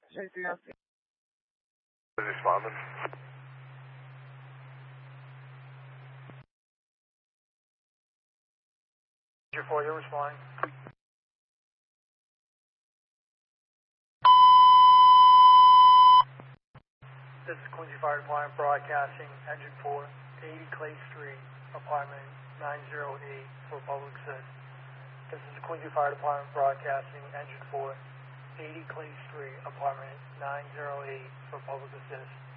Anything else? Responding. You're responding. This is Quincy Fire Department broadcasting, engine 4, 80 Clay Street, apartment 908 for public assist. This is Quincy Fire Department broadcasting, engine 4, 80 Clay Street, apartment 908 for public assist.